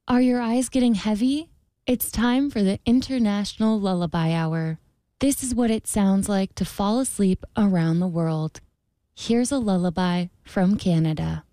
Are your eyes getting heavy? It's time for the International Lullaby Hour. This is what it sounds like to fall asleep around the world. Here's a lullaby from Canada.